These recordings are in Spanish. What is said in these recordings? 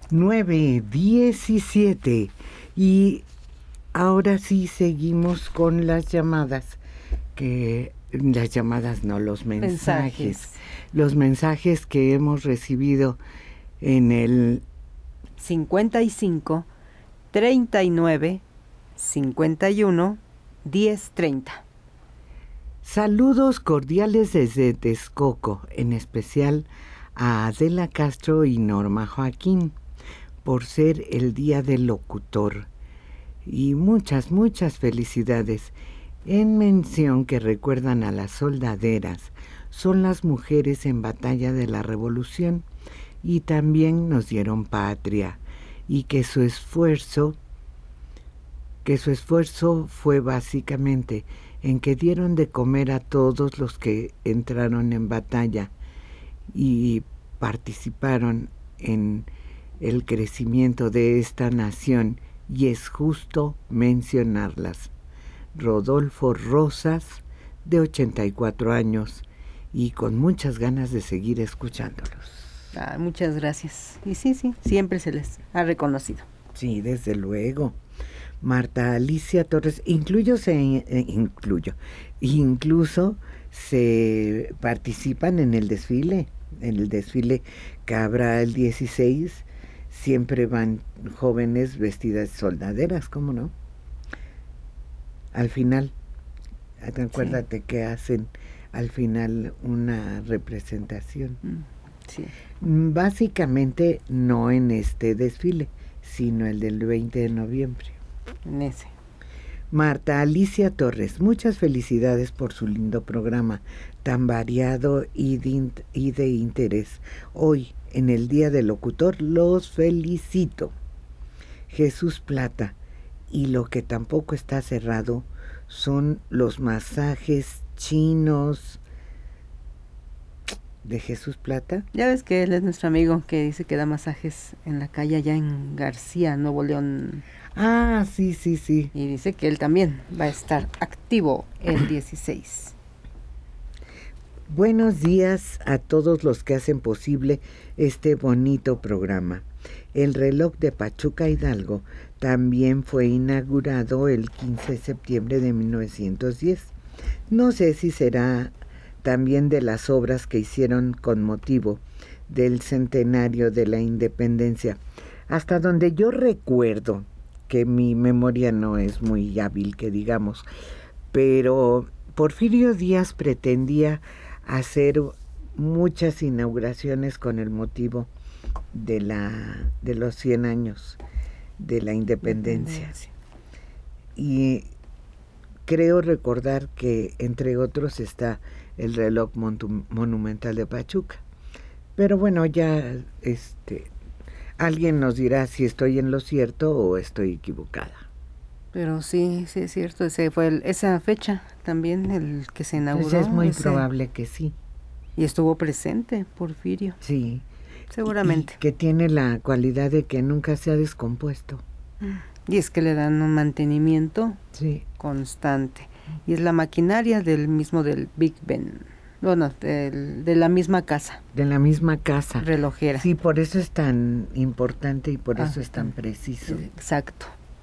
9:17 y ahora sí seguimos con las llamadas, los mensajes. Los mensajes que hemos recibido en el 55 39 51 10 30. Saludos cordiales desde Texcoco, en especial a Adela Castro y Norma Joaquín, por ser el Día del Locutor. Y muchas felicidades. En mención que recuerdan a las soldaderas, son las mujeres en batalla de la Revolución y también nos dieron patria, y que su esfuerzo fue básicamente en que dieron de comer a todos los que entraron en batalla y participaron en el crecimiento de esta nación, y es justo mencionarlas. Rodolfo Rosas, de 84 años, y con muchas ganas de seguir escuchándolos. Muchas gracias. Y sí, siempre se les ha reconocido. Sí, desde luego. Marta Alicia Torres, incluso se participan en el desfile que habrá el 16, siempre van jóvenes vestidas soldaderas, ¿cómo no? Al final, acuérdate que hacen al final una representación. Sí. Básicamente no en este desfile, sino el del 20 de noviembre. En ese. Marta Alicia Torres, muchas felicidades por su lindo programa, tan variado y de interés. Hoy, en el Día del Locutor, los felicito. Jesús Plata, y lo que tampoco está cerrado son los masajes chinos de Jesús Plata. Ya ves que él es nuestro amigo que dice que da masajes en la calle allá en García, Nuevo León. Sí. Y dice que él también va a estar activo el 16. Buenos días a todos los que hacen posible este bonito programa. El reloj de Pachuca Hidalgo también fue inaugurado el 15 de septiembre de 1910. No sé si será también de las obras que hicieron con motivo del centenario de la independencia. Hasta donde yo recuerdo, que mi memoria no es muy hábil, que digamos, pero Porfirio Díaz pretendía hacer muchas inauguraciones con el motivo de los 100 años de la independencia. Y creo recordar que entre otros está el reloj monumental de Pachuca. Pero bueno, ya alguien nos dirá si estoy en lo cierto o estoy equivocada. Pero sí es cierto, ese fue esa fecha también el que se inauguró. Pues es muy probable que sí. Y estuvo presente Porfirio. Sí. Seguramente. Y que tiene la cualidad de que nunca se ha descompuesto. Y es que le dan un mantenimiento constante. Y es la maquinaria del Big Ben. Bueno, de la misma casa. De la misma casa. Relojera. Sí, por eso es tan importante y por eso es tan preciso. Exacto.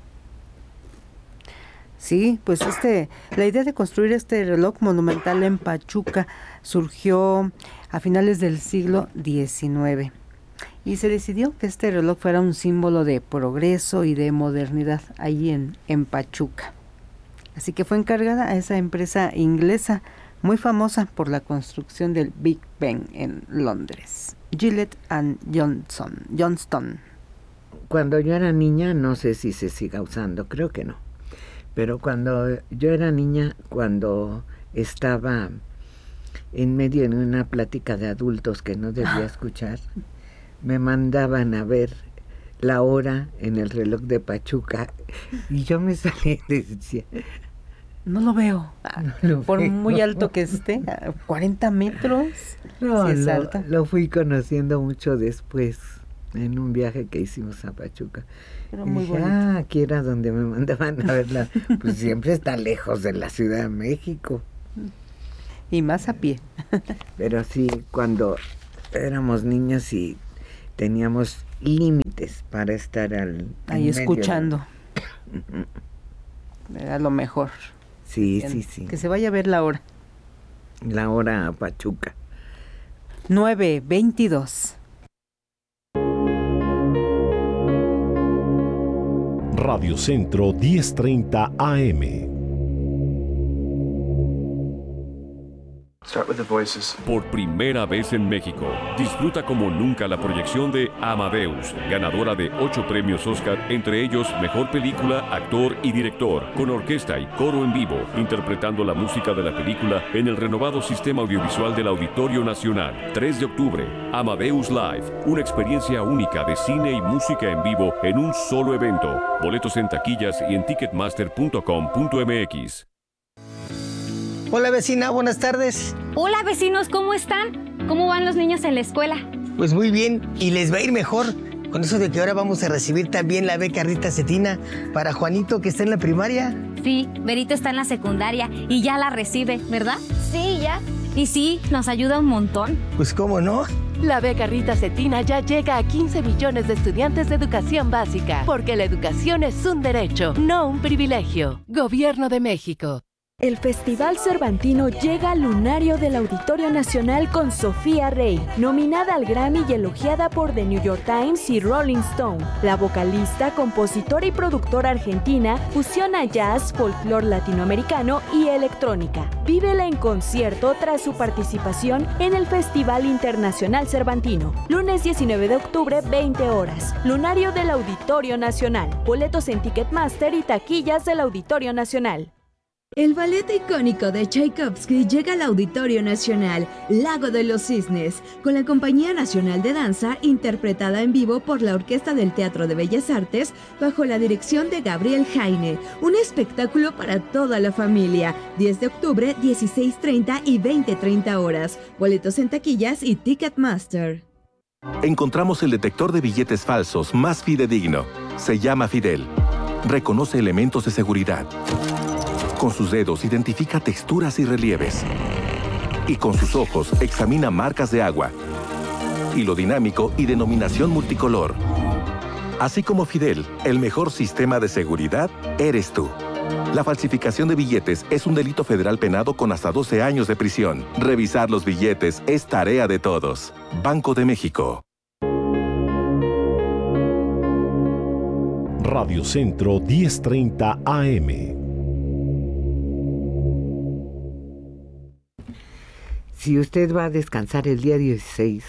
Sí, pues la idea de construir este reloj monumental en Pachuca surgió a finales del siglo XIX. Y se decidió que este reloj fuera un símbolo de progreso y de modernidad allí en Pachuca. Así que fue encargada a esa empresa inglesa muy famosa por la construcción del Big Ben en Londres, Gillett and Johnston. Cuando yo era niña, no sé si se siga usando, creo que no. Pero cuando yo era niña, cuando estaba en medio de una plática de adultos que no debía escuchar, me mandaban a ver la hora en el reloj de Pachuca y yo me salí y decía, no lo veo. Por muy alto que esté, 40 metros. No, lo fui conociendo mucho después, en un viaje que hicimos a Pachuca. Era y muy dije, bonito. aquí era donde me mandaban a verla. Pues siempre está lejos de la Ciudad de México. Y más a pie. Pero sí, cuando éramos niños y teníamos límite antes para estar ahí escuchando. Era lo mejor. Sí, Bien, sí. Que se vaya a ver la hora. La hora a Pachuca. 9:22. Radio Centro 1030 AM. Start with the voices. Por primera vez en México, disfruta como nunca la proyección de Amadeus, ganadora de 8 premios Oscar, entre ellos Mejor Película, Actor y Director, con orquesta y coro en vivo, interpretando la música de la película en el renovado sistema audiovisual del Auditorio Nacional. 3 de octubre, Amadeus Live, una experiencia única de cine y música en vivo en un solo evento. Boletos en taquillas y en ticketmaster.com.mx. Hola vecina, buenas tardes. Hola vecinos, ¿cómo están? ¿Cómo van los niños en la escuela? Pues muy bien, y les va a ir mejor con eso de que ahora vamos a recibir también la beca Rita Cetina para Juanito, que está en la primaria. Sí, Berito está en la secundaria y ya la recibe, ¿verdad? Sí, ya. Y sí, nos ayuda un montón. Pues cómo no. La beca Rita Cetina ya llega a 15 millones de estudiantes de educación básica, porque la educación es un derecho, no un privilegio. Gobierno de México. El Festival Cervantino llega al lunario del Auditorio Nacional con Sofía Rey, nominada al Grammy y elogiada por The New York Times y Rolling Stone. La vocalista, compositora y productora argentina fusiona jazz, folclore latinoamericano y electrónica. Vívela en concierto tras su participación en el Festival Internacional Cervantino. Lunes 19 de octubre, 20 horas. Lunario del Auditorio Nacional. Boletos en Ticketmaster y taquillas del Auditorio Nacional. El ballet icónico de Tchaikovsky llega al Auditorio Nacional, Lago de los Cisnes, con la Compañía Nacional de Danza, interpretada en vivo por la Orquesta del Teatro de Bellas Artes, bajo la dirección de Gabriel Jaine. Un espectáculo para toda la familia. 10 de octubre, 16:30 y 20:30 horas. Boletos en taquillas y Ticketmaster. Encontramos el detector de billetes falsos más fidedigno. Se llama Fidel. Reconoce elementos de seguridad. Con sus dedos identifica texturas y relieves. Y con sus ojos examina marcas de agua. Hilo dinámico y denominación multicolor. Así como Fidel, el mejor sistema de seguridad eres tú. La falsificación de billetes es un delito federal penado con hasta 12 años de prisión. Revisar los billetes es tarea de todos. Banco de México. Radio Centro 1030 AM. Si usted va a descansar el día 16,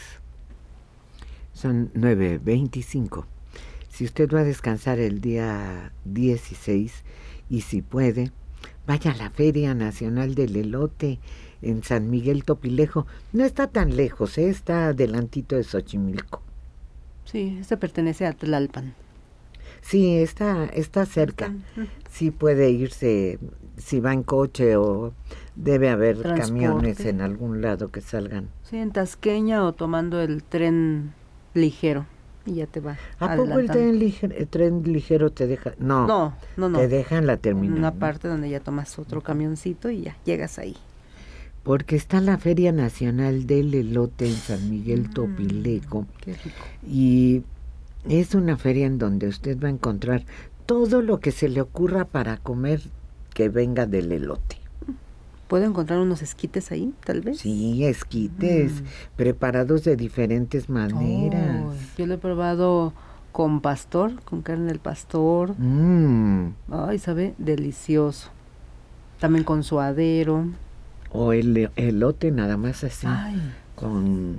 son 9:25. Si usted va a descansar el día 16 y si puede, vaya a la Feria Nacional del Elote en San Miguel Topilejo. No está tan lejos, está adelantito de Xochimilco. Sí, este pertenece a Tlalpan. Sí, está cerca. Sí puede irse, si va en coche o debe haber camiones en algún lado que salgan. Sí, en Tasqueña o tomando el tren ligero y ya te va. ¿A poco el tren ligero te deja? No. Te deja en la terminal. Una parte donde ya tomas otro camioncito y ya llegas ahí. Porque está la Feria Nacional del Elote en San Miguel Topilejo. Qué rico. Y es una feria en donde usted va a encontrar todo lo que se le ocurra para comer que venga del elote. ¿Puedo encontrar unos esquites ahí, tal vez? Sí, esquites, preparados de diferentes maneras. Yo lo he probado con pastor, con carne del pastor. Ay, sabe delicioso. También con suadero. O el elote nada más así. Ay, con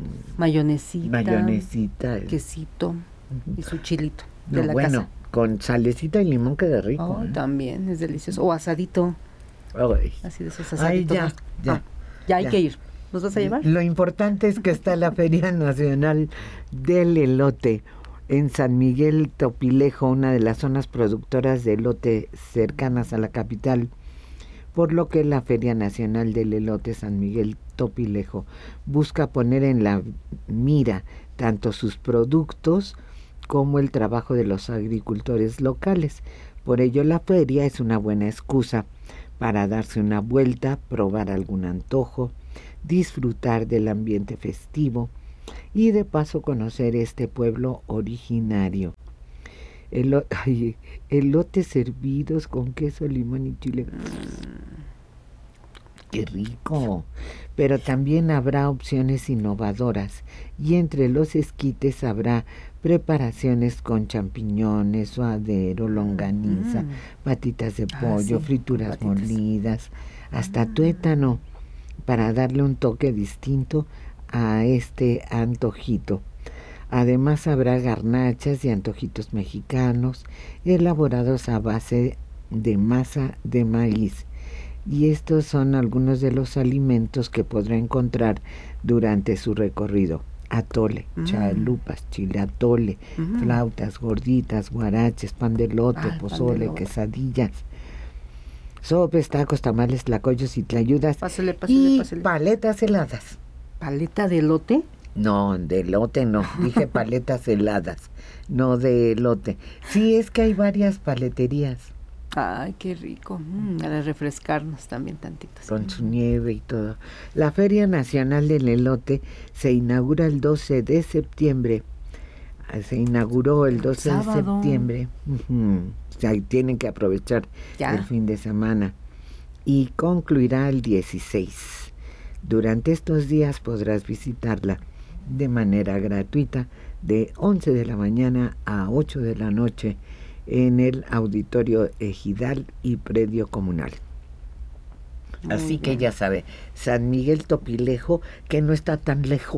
mayonesita, quesito y su chilito de la casa. Con salecita y limón queda rico. También es delicioso. O asadito. Ay. Así de esos asaditos. Ya hay que ir. ¿Nos vas a llevar? Lo importante es que está la Feria Nacional del Elote en San Miguel Topilejo, una de las zonas productoras de elote cercanas a la capital, por lo que la Feria Nacional del Elote San Miguel Topilejo busca poner en la mira tanto sus productos como el trabajo de los agricultores locales. Por ello, la feria es una buena excusa para darse una vuelta, probar algún antojo, disfrutar del ambiente festivo y de paso conocer este pueblo originario. Elotes servidos con queso, limón y chile. ¡Qué rico! Pero también habrá opciones innovadoras y entre los esquites habrá preparaciones con champiñones, suadero, longaniza, patitas de pollo, frituras molidas, hasta tuétano, para darle un toque distinto a este antojito. Además habrá garnachas y antojitos mexicanos elaborados a base de masa de maíz. Y estos son algunos de los alimentos que podrá encontrar durante su recorrido. Atole, chalupas, chile atole, flautas, gorditas, guaraches, pan de elote, pozole, quesadillas, sopes, tacos, tamales, tlacoyos y tlayudas. Pásale. Paletas heladas. ¿Paleta de elote? No, de elote no, dije paletas heladas, no de elote. Sí, es que hay varias paleterías. Ay, qué rico, para refrescarnos también tantito. Con su nieve y todo. La Feria Nacional del Elote se inaugura el 12 de septiembre. Se inauguró el 12 de septiembre. O sea, tienen que aprovechar el fin de semana. Y concluirá el 16. Durante estos días podrás visitarla de manera gratuita de 11 de la mañana a 8 de la noche en el Auditorio Ejidal y Predio Comunal. Así que ya sabe, San Miguel Topilejo, que no está tan lejos.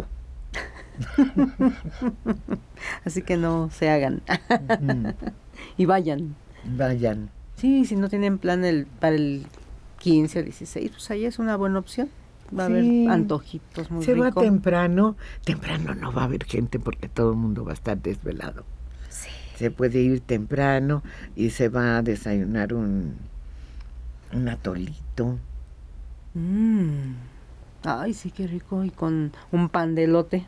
Así que no se hagan. Y vayan. Sí, si no tienen plan para el 15 o 16, pues ahí es una buena opción. Va a haber antojitos muy ricos. Se va temprano no va a haber gente porque todo el mundo va a estar desvelado. Sí. Se puede ir temprano y se va a desayunar un atolito. Ay, sí, qué rico. Y con un pan de elote.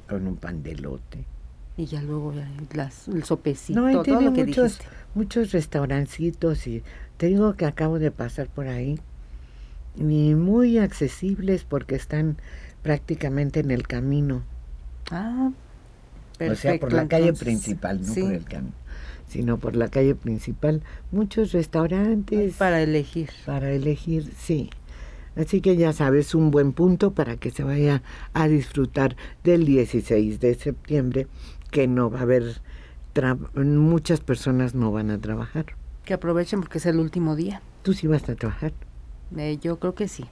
Y ya luego el sopecito, no, y todo lo que dijiste. Muchos restaurancitos y te digo que acabo de pasar por ahí. Y muy accesibles porque están prácticamente en el camino. Perfecto. O sea, por la calle principal, no por el camino, sino por la calle principal. Muchos restaurantes. Para elegir. Sí. Así que ya sabes, un buen punto para que se vaya a disfrutar del 16 de septiembre, que no va a haber, muchas personas no van a trabajar. Que aprovechen porque es el último día. ¿Tú sí vas a trabajar? Yo creo que sí.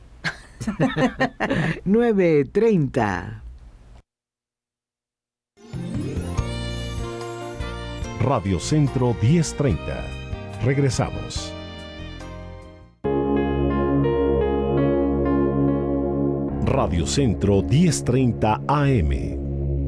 9:30. Radio Centro 1030. Regresamos. Radio Centro 1030 AM.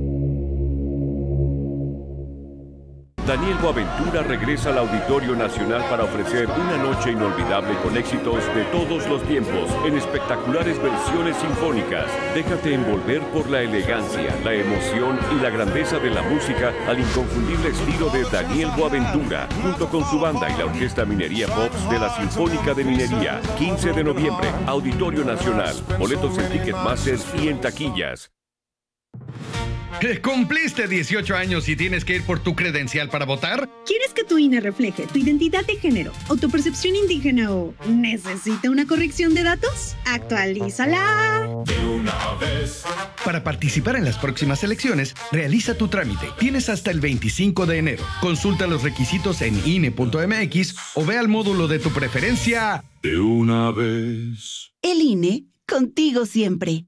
Daniel Boaventura regresa al Auditorio Nacional para ofrecer una noche inolvidable con éxitos de todos los tiempos en espectaculares versiones sinfónicas. Déjate envolver por la elegancia, la emoción y la grandeza de la música al inconfundible estilo de Daniel Boaventura, junto con su banda y la Orquesta Minería Pops de la Sinfónica de Minería. 15 de noviembre, Auditorio Nacional. Boletos en Ticketmaster y en taquillas. ¿Cumpliste 18 años y tienes que ir por tu credencial para votar? ¿Quieres que tu INE refleje tu identidad de género o tu percepción indígena o necesita una corrección de datos? ¡Actualízala! De una vez. Para participar en las próximas elecciones, realiza tu trámite. Tienes hasta el 25 de enero. Consulta los requisitos en INE.mx o ve al módulo de tu preferencia. De una vez. El INE, contigo siempre.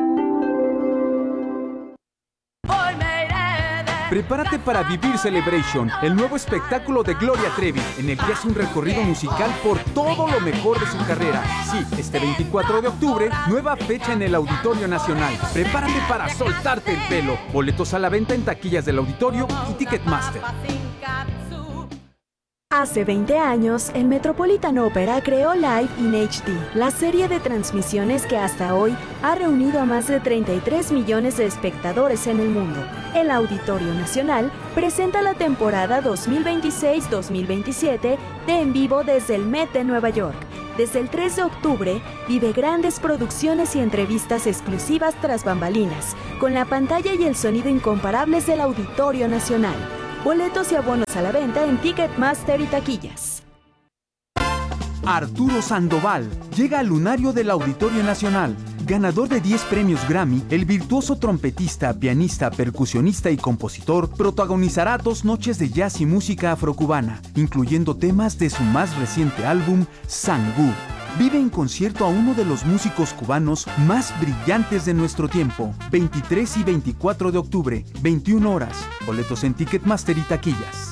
Prepárate para vivir Celebration, el nuevo espectáculo de Gloria Trevi, en el que hace un recorrido musical por todo lo mejor de su carrera. Sí, este 24 de octubre, nueva fecha en el Auditorio Nacional. Prepárate para soltarte el pelo. Boletos a la venta en taquillas del Auditorio y Ticketmaster. Hace 20 años, el Metropolitan Opera creó Live in HD, la serie de transmisiones que hasta hoy ha reunido a más de 33 millones de espectadores en el mundo. El Auditorio Nacional presenta la temporada 2026-2027 de En Vivo desde el Met de Nueva York. Desde el 3 de octubre, vive grandes producciones y entrevistas exclusivas tras bambalinas, con la pantalla y el sonido incomparables del Auditorio Nacional. Boletos y abonos a la venta en Ticketmaster y taquillas. Arturo Sandoval llega al lunario del Auditorio Nacional. Ganador de 10 premios Grammy, el virtuoso trompetista, pianista, percusionista y compositor protagonizará 2 noches de jazz y música afrocubana, incluyendo temas de su más reciente álbum, Sangú. Vive en concierto a uno de los músicos cubanos más brillantes de nuestro tiempo. 23 y 24 de octubre, 21 horas. Boletos en Ticketmaster y taquillas.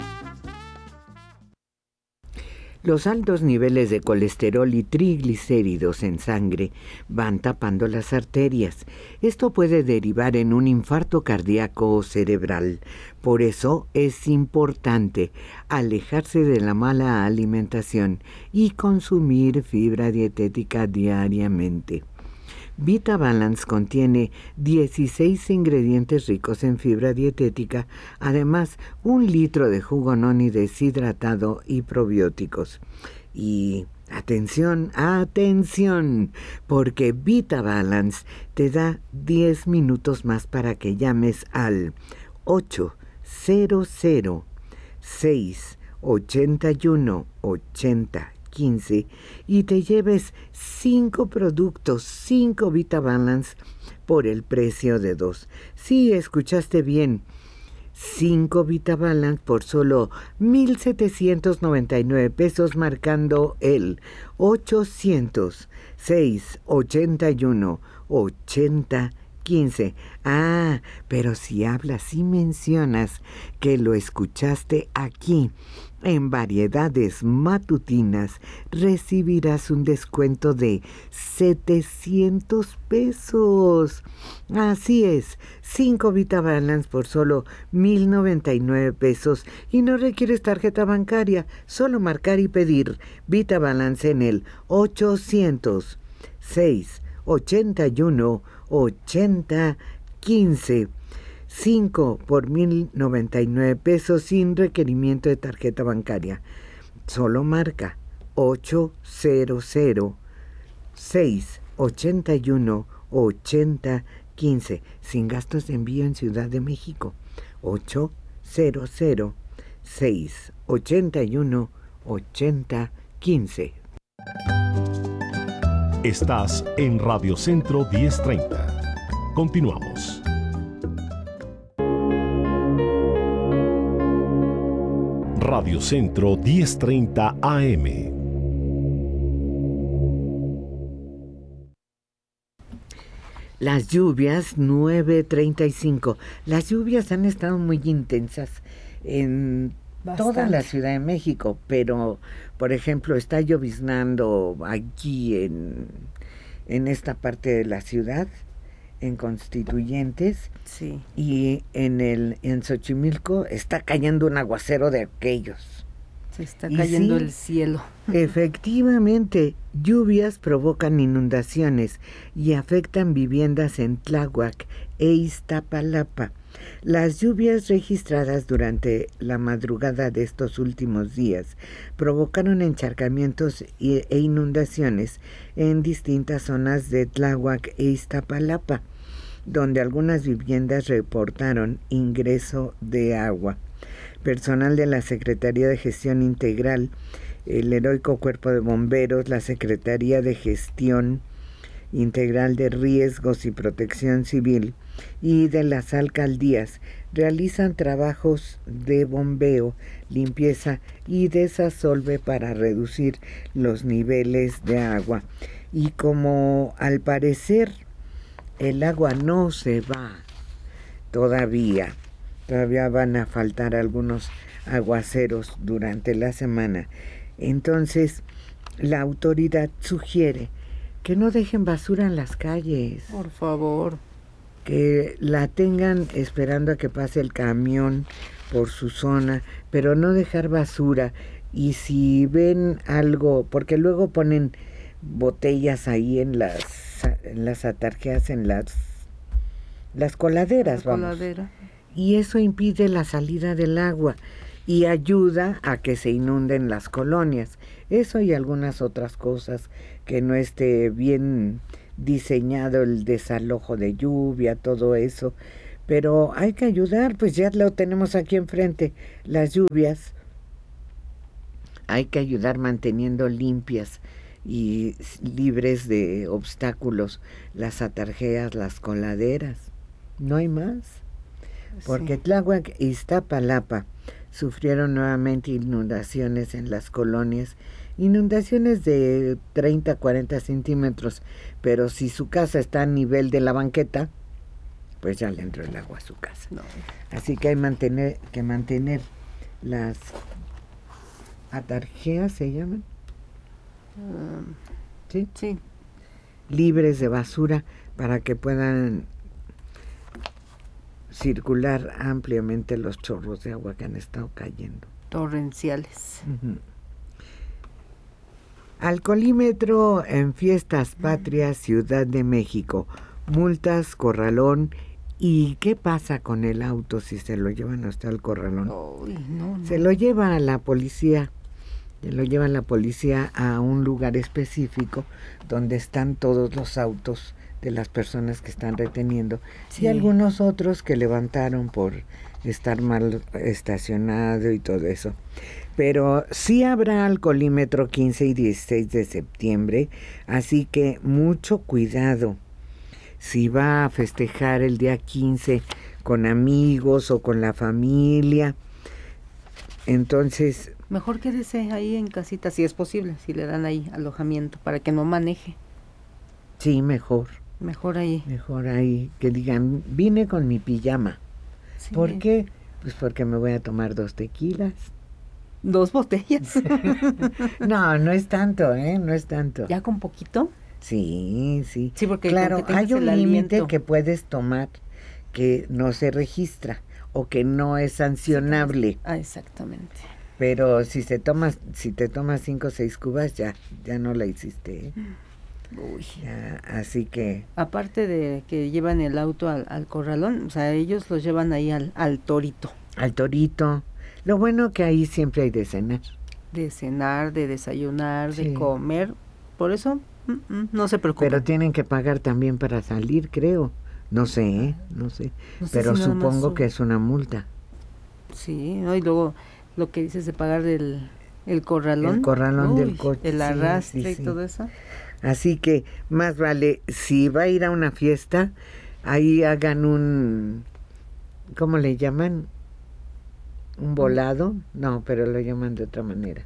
Los altos niveles de colesterol y triglicéridos en sangre van tapando las arterias. Esto puede derivar en un infarto cardíaco o cerebral. Por eso es importante alejarse de la mala alimentación y consumir fibra dietética diariamente. VitaBalance contiene 16 ingredientes ricos en fibra dietética, además 1 litro de jugo noni deshidratado y probióticos. Y atención, porque VitaBalance te da 10 minutos más para que llames al 800-681-8015 y te lleves 5 productos, 5 VitaBalance por el precio de 2. Sí, escuchaste bien, 5 VitaBalance por solo 1,799 pesos, marcando el 800-681-8015. Ah, pero si hablas y mencionas que lo escuchaste aquí, en Variedades Matutinas, recibirás un descuento de 700 pesos. Así es, 5 VitaBalance por solo 1,099 pesos y no requieres tarjeta bancaria, solo marcar y pedir VitaBalance en el 800-681-8015. 5 por 1,099 pesos sin requerimiento de tarjeta bancaria. Solo marca 800-681-8015 sin gastos de envío en Ciudad de México. 800-681-8015. Estás en Radio Centro 1030. Continuamos. Radio Centro 1030 AM. Las lluvias 9:35. Las lluvias han estado muy intensas en toda la Ciudad de México, pero por ejemplo está lloviznando aquí en esta parte de la ciudad, en Constituyentes, sí, y en Xochimilco está cayendo un aguacero de aquellos. Se está cayendo el cielo. Efectivamente, lluvias provocan inundaciones y afectan viviendas en Tláhuac e Iztapalapa. Las lluvias registradas durante la madrugada de estos últimos días provocaron encharcamientos e inundaciones en distintas zonas de Tláhuac e Iztapalapa, donde algunas viviendas reportaron ingreso de agua. Personal de la Secretaría de Gestión Integral, el Heroico Cuerpo de Bomberos, la Secretaría de Gestión Integral de Riesgos y Protección Civil y de las alcaldías realizan trabajos de bombeo, limpieza y desasolve para reducir los niveles de agua. Y como al parecer el agua no se va todavía van a faltar algunos aguaceros durante la semana, entonces la autoridad sugiere que no dejen basura en las calles. Por favor. Que la tengan esperando a que pase el camión por su zona, pero no dejar basura. Y si ven algo, porque luego ponen botellas ahí en las atarjeas, en las coladeras, y eso impide la salida del agua y ayuda a que se inunden las colonias. Eso y algunas otras cosas, que no esté bien diseñado el desalojo de lluvia, todo eso. Pero hay que ayudar, pues ya lo tenemos aquí enfrente, las lluvias. Hay que ayudar manteniendo limpias y libres de obstáculos las atarjeas, las coladeras. No hay más. Porque Tláhuac e Iztapalapa sufrieron nuevamente inundaciones en las colonias, inundaciones de 30 a 40 centímetros, pero si su casa está a nivel de la banqueta, pues ya le entró el agua a su casa. No. Así que hay que mantener las atarjeas, ¿se llaman? ¿Sí? Sí. Libres de basura para que puedan circular ampliamente los chorros de agua que han estado cayendo. Torrenciales. Alcoholímetro en Fiestas Patrias, Ciudad de México. Multas, corralón. ¿Y qué pasa con el auto si se lo llevan hasta el corralón? No. Se lo lleva a la policía. Se lo lleva la policía a un lugar específico donde están todos los autos de las personas que están reteniendo, y algunos otros que levantaron por estar mal estacionado y todo eso. Pero sí habrá alcoholímetro 15 y 16 de septiembre, así que mucho cuidado. Si va a festejar el día 15 con amigos o con la familia, entonces... Mejor quédese ahí en casita, si es posible, si le dan ahí alojamiento, para que no maneje. Sí, mejor. Mejor ahí. Mejor ahí, que digan, vine con mi pijama. Sí. ¿Por qué? Pues porque me voy a tomar 2 tequilas. 2 botellas. No es tanto, no es tanto. ¿Ya con poquito? Sí. Sí, porque claro, hay un límite que puedes tomar que no se registra o que no es sancionable. Exactamente. Pero si te tomas 5 o 6 cubas, ya no la hiciste, Uy. Ya, así que... Aparte de que llevan el auto al corralón, o sea, ellos los llevan ahí al torito. Al torito. Lo bueno que ahí siempre hay de cenar. De cenar, de desayunar, de comer. Por eso, no se preocupen. Pero tienen que pagar también para salir, creo. No sé. Pero si supongo que es una multa. Sí, ¿no? Y luego lo que dices de pagar el corralón. El corralón del coche. El arrastre y todo eso. Así que más vale, si va a ir a una fiesta, ahí hagan un, ¿cómo le llaman? ¿Un volado? No, pero lo llaman de otra manera.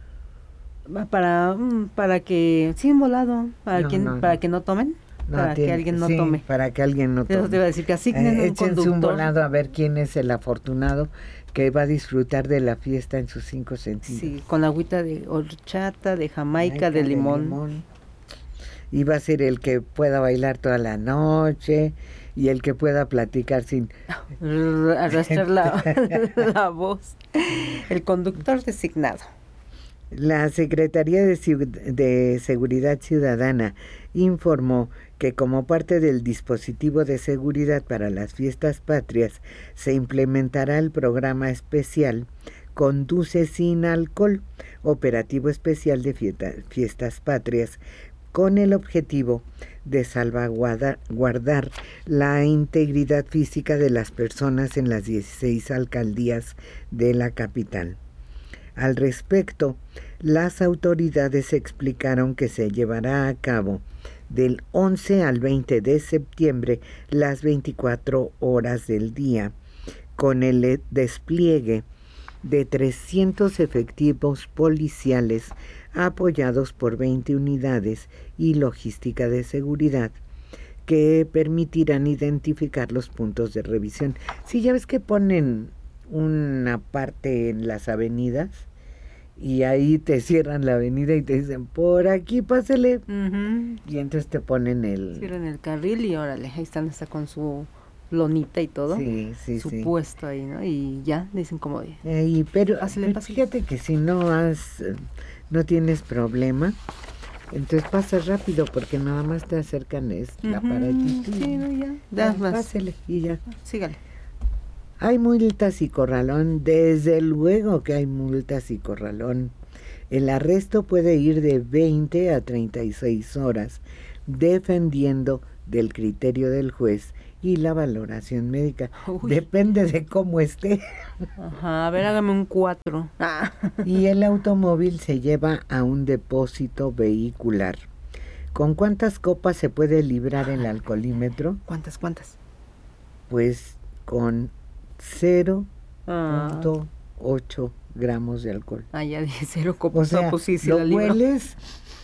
Para que, sí, un volado, para que no tomen. Que alguien no tome. Para que alguien no tome. Eso te iba a decir, que asignen un échense conductor. un volado a ver quién es el afortunado que va a disfrutar de la fiesta en sus 5 sentidos. Sí, con agüita de horchata, de jamaica, de limón. Y va a ser el que pueda bailar toda la noche y el que pueda platicar sin... arrastrar la voz. El conductor designado. La Secretaría de Seguridad Ciudadana informó que como parte del dispositivo de seguridad para las fiestas patrias se implementará el programa especial Conduce sin alcohol, operativo especial de fiestas patrias, con el objetivo de salvaguardar la integridad física de las personas en las 16 alcaldías de la capital. Al respecto, las autoridades explicaron que se llevará a cabo del 11 al 20 de septiembre las 24 horas del día, con el despliegue de 300 efectivos policiales apoyados por 20 unidades y logística de seguridad que permitirán identificar los puntos de revisión. Sí, ya ves que ponen una parte en las avenidas y ahí te cierran la avenida y te dicen, por aquí pásele. Y entonces te ponen cierran el carril y órale, ahí están hasta con su lonita y todo, su puesto ahí, ¿no? Y ya dicen como pero fíjate que si no tienes problema, entonces pasas rápido porque nada más te acercan la paradita. Sí, ya pásele y ya. Sígale. Hay multas y corralón, desde luego que hay multas y corralón. El arresto puede ir de 20 a 36 horas, dependiendo del criterio del juez y la valoración médica. Depende de cómo esté. Ajá, a ver, hágame un 4. Y el automóvil se lleva a un depósito vehicular. ¿Con cuántas copas se puede librar el alcoholímetro? ¿Cuántas? Pues con 0.8 gramos de alcohol. Ya dije 0 copas. O sea, pues sí, lo la libro. hueles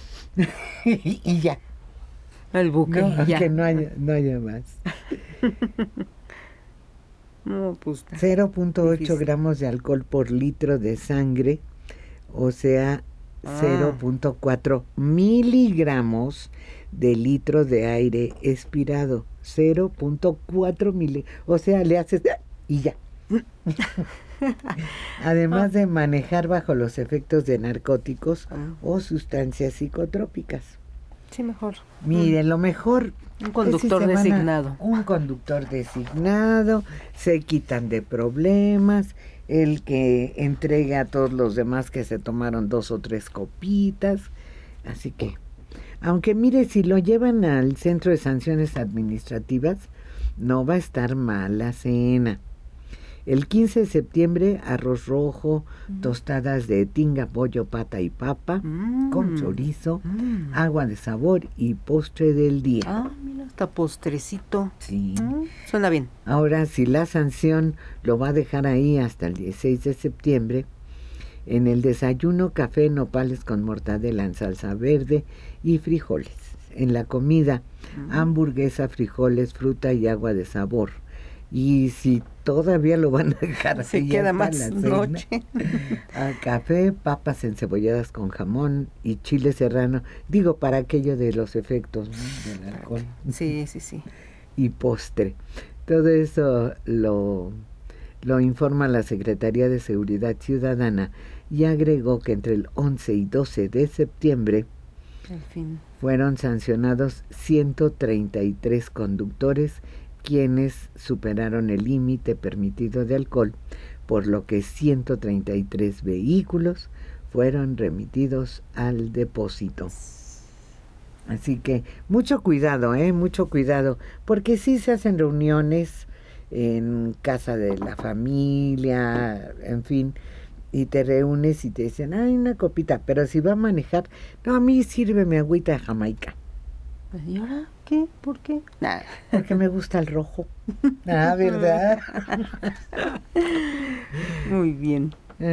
y ya. El buque, ya. Que no haya más. No, pues 0.8 gramos de alcohol por litro de sangre, o sea, 0.4 miligramos de litro de aire expirado. 0.4 miligramos, o sea, le haces y ya. Además de manejar bajo los efectos de narcóticos o sustancias psicotrópicas. Sí, mejor. Mire, lo mejor... Un conductor designado. Un conductor designado, se quitan de problemas, el que entrega a todos los demás que se tomaron 2 o 3 copitas. Así que, aunque mire, si lo llevan al Centro de Sanciones Administrativas, no va a estar mal la cena. El 15 de septiembre, arroz rojo, tostadas de tinga, pollo, pata y papa, con chorizo, agua de sabor y postre del día. Mira, hasta postrecito. Sí. Suena bien. Ahora, si la sanción lo va a dejar ahí hasta el 16 de septiembre, en el desayuno, café, nopales con mortadela en salsa verde y frijoles. En la comida, hamburguesa, frijoles, fruta y agua de sabor. Y si todavía lo van a dejar así, se queda más noche. Café, papas encebolladas con jamón y chile serrano. Digo, para aquello de los efectos, ¿no?, del alcohol. Sí. Y postre. Todo eso lo informa la Secretaría de Seguridad Ciudadana y agregó que entre el 11 y 12 de septiembre fueron sancionados 133 conductores quienes superaron el límite permitido de alcohol, por lo que 133 vehículos fueron remitidos al depósito. Así que mucho cuidado, porque sí se hacen reuniones en casa de la familia, en fin, y te reúnes y te dicen, una copita, pero si va a manejar, no, a mí sírveme agüita de Jamaica. ¿Y ahora qué? ¿Por qué? Porque me gusta el rojo. ¿Verdad? Muy bien.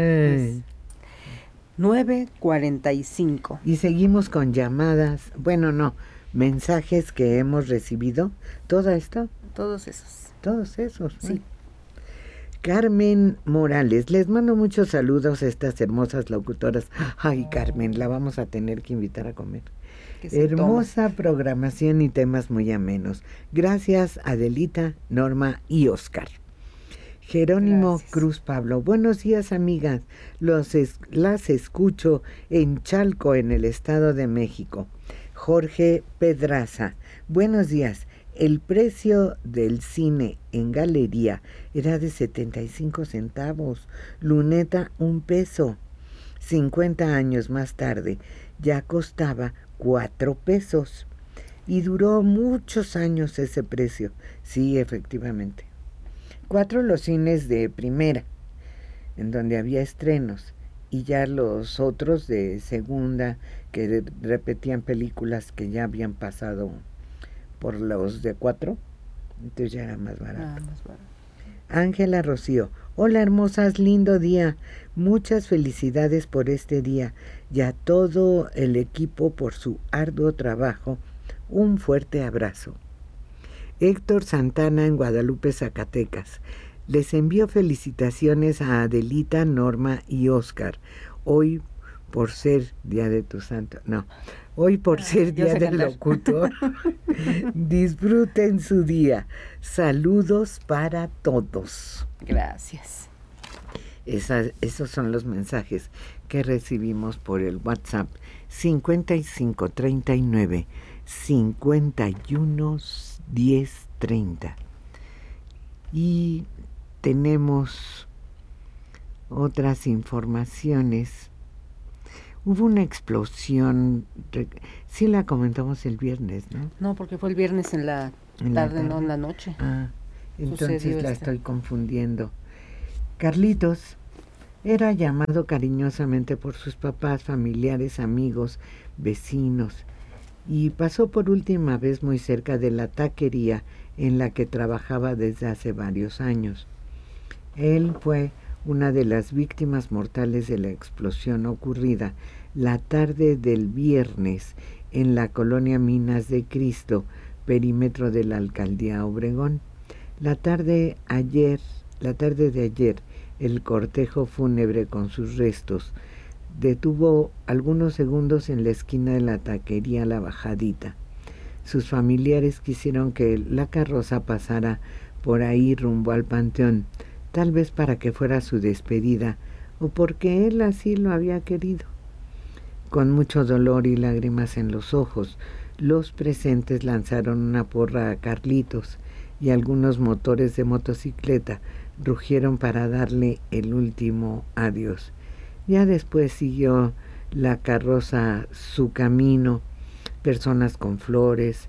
9:45. Y seguimos con llamadas, mensajes que hemos recibido. ¿Todo esto? Todos esos. Sí. Carmen Morales, les mando muchos saludos a estas hermosas locutoras. Ay, Carmen, la vamos a tener que invitar a comer. Hermosa programación y temas muy amenos. Gracias, Adelita, Norma y Oscar. Jerónimo Cruz Pablo, buenos días, amigas. Las escucho en Chalco, en el Estado de México. Jorge Pedraza, buenos días. El precio del cine en galería era de 75 centavos, luneta $1. 50 años más tarde ya costaba $4 y duró muchos años ese precio. Sí, efectivamente. 4 los cines de primera, en donde había estrenos, y ya los otros de segunda, que repetían películas que ya habían pasado por los de 4, entonces ya era más barato. Ángela Rocío, hola hermosas, lindo día, muchas felicidades por este día y a todo el equipo por su arduo trabajo, un fuerte abrazo. Héctor Santana en Guadalupe, Zacatecas, les envío felicitaciones a Adelita, Norma y Oscar, hoy por ser Día de tu Santo, hoy por ser Día del Locutor. Disfruten su día. Saludos para todos. Gracias. Esos son los mensajes que recibimos por el WhatsApp 5539 51 1030. Y tenemos otras informaciones. Hubo una explosión, sí la comentamos el viernes, ¿no? No, porque fue el viernes en la tarde, no en la noche. Entonces la estoy confundiendo. Carlitos era llamado cariñosamente por sus papás, familiares, amigos, vecinos, y pasó por última vez muy cerca de la taquería en la que trabajaba desde hace varios años. Él fue una de las víctimas mortales de la explosión ocurrida la tarde del viernes en la colonia Minas de Cristo, perímetro de la alcaldía Obregón. La tarde de ayer, el cortejo fúnebre con sus restos detuvo algunos segundos en la esquina de la taquería La Bajadita. Sus familiares quisieron que la carroza pasara por ahí rumbo al panteón, tal vez para que fuera su despedida o porque él así lo había querido. Con mucho dolor y lágrimas en los ojos, los presentes lanzaron una porra a Carlitos y algunos motores de motocicleta rugieron para darle el último adiós. Ya después siguió la carroza su camino, personas con flores,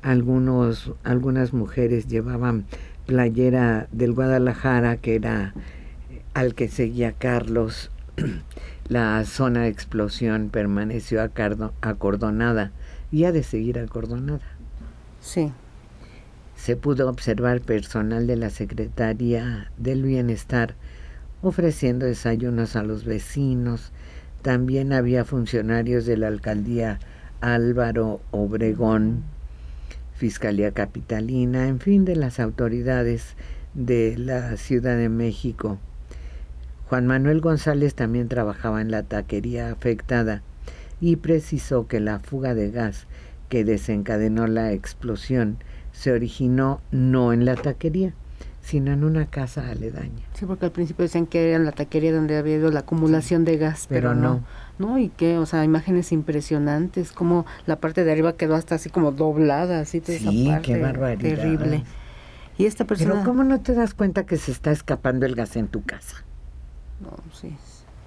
algunas mujeres llevaban playera del Guadalajara, que era al que seguía Carlos. La zona de explosión permaneció acordonada y ha de seguir acordonada. Sí. Se pudo observar personal de la Secretaría del Bienestar ofreciendo desayunos a los vecinos. También había funcionarios de la alcaldía Álvaro Obregón, Fiscalía Capitalina, en fin, de las autoridades de la Ciudad de México. Juan Manuel González también trabajaba en la taquería afectada y precisó que la fuga de gas que desencadenó la explosión se originó no en la taquería, sino en una casa aledaña. Sí, porque al principio decían que era en la taquería donde había habido la acumulación de gas, pero no. No, y que, o sea, imágenes impresionantes, como la parte de arriba quedó hasta así como doblada, así toda esa parte. Qué barbaridad. Terrible. Y esta persona... Pero ¿cómo no te das cuenta que se está escapando el gas en tu casa? No, sí.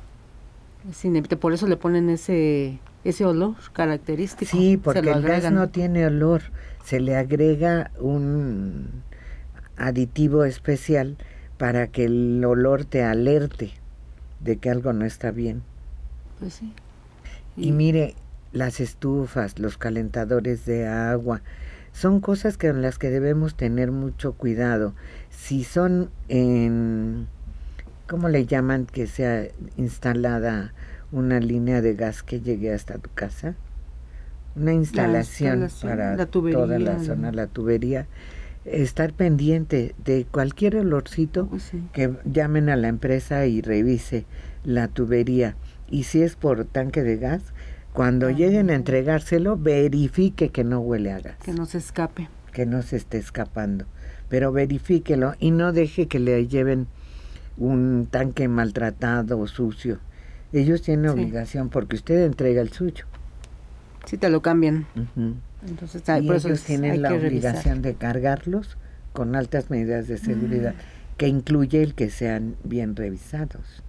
Es inevitable, por eso le ponen ese olor característico. Sí, porque el gas no tiene olor, se le agrega un aditivo especial para que el olor te alerte de que algo no está bien. Pues sí. Y mire, las estufas, los calentadores de agua, son cosas con las que debemos tener mucho cuidado. Si son en, ¿cómo le llaman que sea instalada una línea de gas que llegue hasta tu casa? Una instalación para toda la zona, la tubería. Estar pendiente de cualquier olorcito, que llamen a la empresa y revise la tubería. Y si es por tanque de gas, cuando lleguen a entregárselo, verifique que no huele a gas. Que no se escape. Que no se esté escapando. Pero verifíquelo y no deje que le lleven un tanque maltratado o sucio. Ellos tienen obligación porque usted entrega el suyo. Si te lo cambian. Entonces, y por eso ellos tienen la obligación de cargarlos con altas medidas de seguridad, que incluye el que sean bien revisados.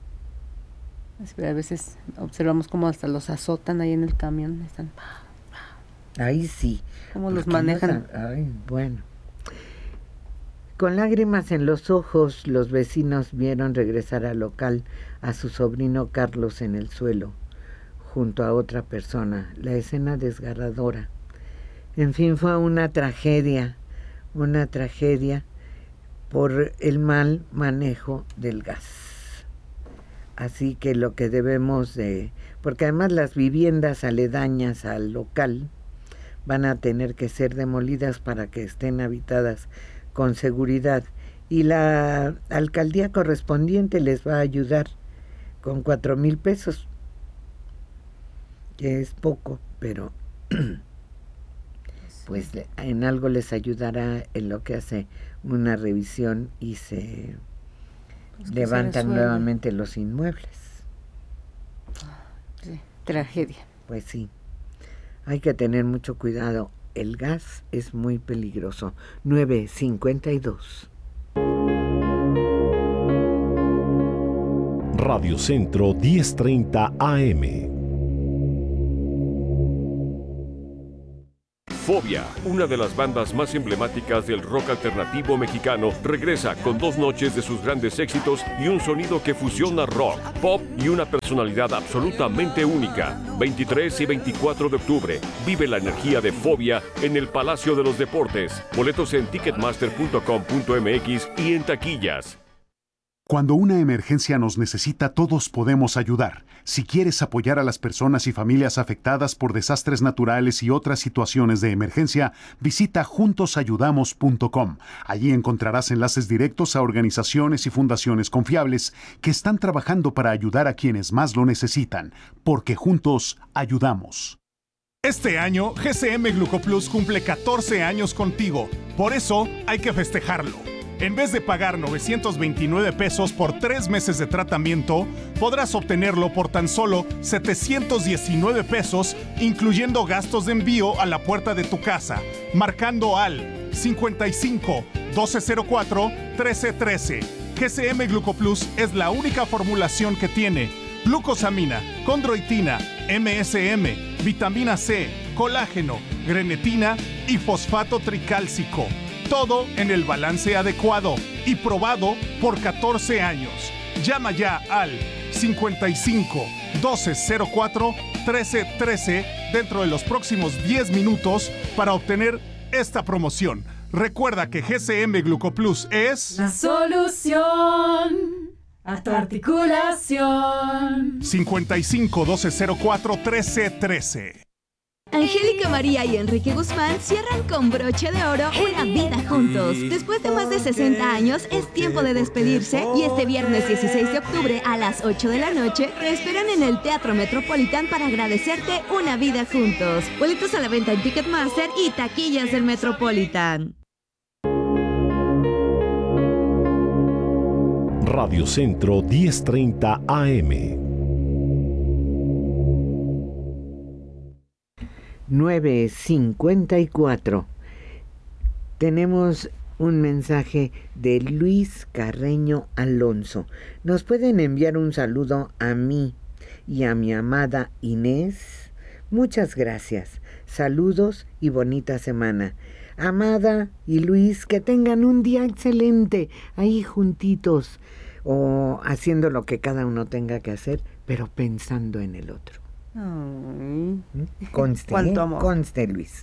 A veces observamos cómo hasta los azotan ahí en el camión. Están... Ahí sí. ¿Cómo los manejan? Ay, bueno. Con lágrimas en los ojos, los vecinos vieron regresar al local a su sobrino Carlos en el suelo, junto a otra persona. La escena desgarradora. En fin, fue una tragedia por el mal manejo del gas. Así que lo que debemos de... Porque además las viviendas aledañas al local van a tener que ser demolidas para que estén habitadas con seguridad. Y la alcaldía correspondiente les va a ayudar con 4,000 pesos, que es poco, pero pues en algo les ayudará en lo que hace una revisión y se levantan nuevamente los inmuebles. Sí, tragedia. Pues sí, hay que tener mucho cuidado. El gas es muy peligroso. 9:52. Radio Centro 1030 AM. Fobia, una de las bandas más emblemáticas del rock alternativo mexicano, regresa con 2 noches de sus grandes éxitos y un sonido que fusiona rock, pop y una personalidad absolutamente única. 23 y 24 de octubre, vive la energía de Fobia en el Palacio de los Deportes. Boletos en ticketmaster.com.mx y en taquillas. Cuando una emergencia nos necesita, todos podemos ayudar. Si quieres apoyar a las personas y familias afectadas por desastres naturales y otras situaciones de emergencia, visita juntosayudamos.com. Allí encontrarás enlaces directos a organizaciones y fundaciones confiables que están trabajando para ayudar a quienes más lo necesitan, porque juntos ayudamos. Este año, GCM Glucoplus cumple 14 años contigo. Por eso, hay que festejarlo. En vez de pagar 929 pesos por 3 meses de tratamiento, podrás obtenerlo por tan solo 719 pesos, incluyendo gastos de envío a la puerta de tu casa, marcando al 55 1204 1313. GCM Glucoplus es la única formulación que tiene glucosamina, condroitina, MSM, vitamina C, colágeno, grenetina y fosfato tricálcico. Todo en el balance adecuado y probado por 14 años. Llama ya al 55 1204 1313 dentro de los próximos 10 minutos para obtener esta promoción. Recuerda que GCM Glucoplus es la solución a tu articulación. 55 1204 1313. Angélica María y Enrique Guzmán cierran con broche de oro una vida juntos. Después de más de 60 años, es tiempo de despedirse y este viernes 16 de octubre a las 8 de la noche te esperan en el Teatro Metropolitan para agradecerte una vida juntos. Boletos a la venta en Ticketmaster y taquillas del Metropolitan. Radio Centro 1030 AM. 9:54. Tenemos un mensaje de Luis Carreño Alonso. Nos pueden enviar un saludo a mí y a mi amada Inés. Muchas gracias. Saludos y bonita semana. Amada y Luis, que tengan un día excelente ahí juntitos o haciendo lo que cada uno tenga que hacer, pero pensando en el otro. Conste, cuánto amor. Conste, Luis.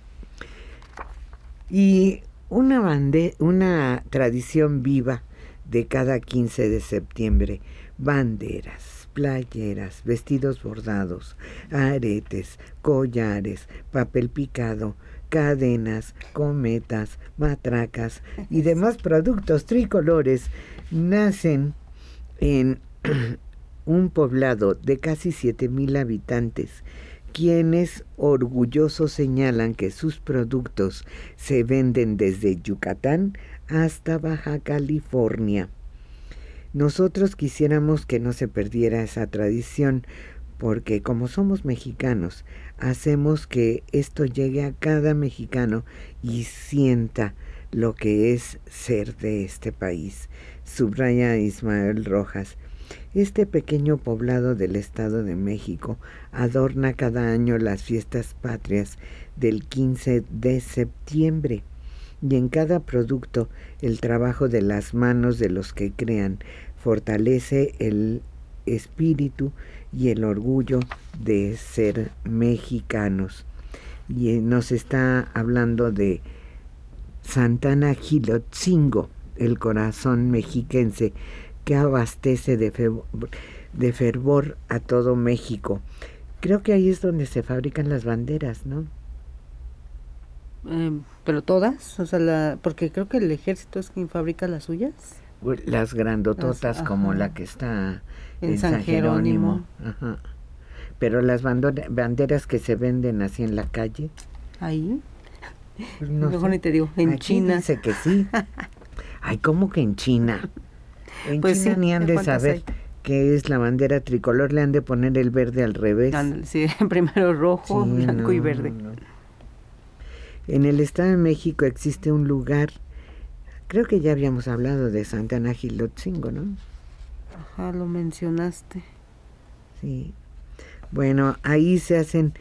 Y una tradición viva de cada 15 de septiembre: banderas, playeras, vestidos bordados, aretes, collares, papel picado, cadenas, cometas, matracas y demás productos tricolores nacen en un poblado de casi 7,000 habitantes, quienes orgullosos señalan que sus productos se venden desde Yucatán hasta Baja California. Nosotros quisiéramos que no se perdiera esa tradición, porque como somos mexicanos, hacemos que esto llegue a cada mexicano y sienta lo que es ser de este país. Subraya Ismael Rojas. Este pequeño poblado del Estado de México adorna cada año las fiestas patrias del 15 de septiembre y en cada producto el trabajo de las manos de los que crean fortalece el espíritu y el orgullo de ser mexicanos. Y nos está hablando de Santana Gilotzingo, el corazón mexiquense que abastece de fervor a todo México. Creo que ahí es donde se fabrican las banderas, ¿no? ¿Pero todas? O sea, porque creo que el ejército es quien fabrica las suyas. Las grandototas, como la que está en San Jerónimo. Ajá. Pero las banderas que se venden así en la calle. ¿Ahí? Pues no mejor sé. ni te digo, en Aquí China. Dice que sí. Ay, ¿cómo que en China? En pues China sí, ni han de saber hay? qué es la bandera tricolor, le han de poner el verde al revés. Sí, primero rojo, sí, blanco y verde. No. En el Estado de México existe un lugar, creo que ya habíamos hablado de Santana Gilotzingo, ¿no? Ajá, lo mencionaste. Sí. Bueno, ahí se hacen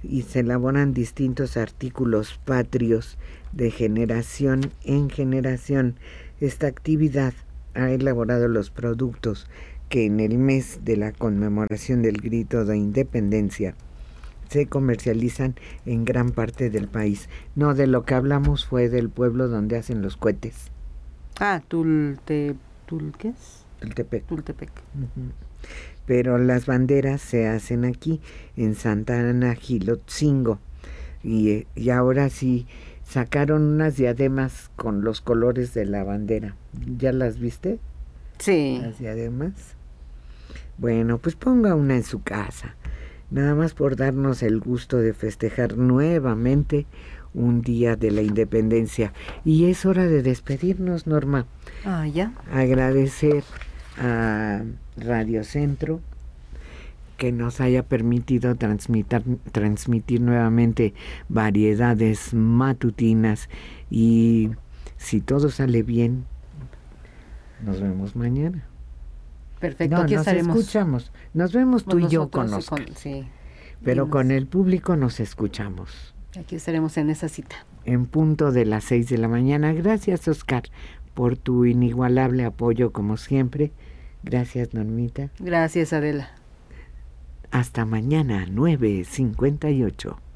y se elaboran distintos artículos patrios de generación en generación. Esta actividad ha elaborado los productos que en el mes de la conmemoración del Grito de Independencia se comercializan en gran parte del país. No, de lo que hablamos fue del pueblo donde hacen los cohetes. Ah, ¿qué es? Tultepec. Uh-huh. Pero las banderas se hacen aquí, en Santa Ana, Gilotzingo. Y ahora sí sacaron unas diademas con los colores de la bandera. ¿Ya las viste? Sí. Las diademas. Bueno, pues ponga una en su casa. Nada más por darnos el gusto de festejar nuevamente un día de la independencia. Y es hora de despedirnos, Norma. Ah, ya. Agradecer a Radio Centro que nos haya permitido transmitir nuevamente variedades matutinas, y si todo sale bien, nos vemos mañana. Perfecto, no, aquí estaremos. Nos escuchamos, nos vemos tú y yo con Oscar, pero con el público nos escuchamos. Aquí estaremos en esa cita. En punto de las 6 de la mañana. Gracias, Oscar, por tu inigualable apoyo como siempre. Gracias, Normita. Gracias, Adela. Hasta mañana, 9:58.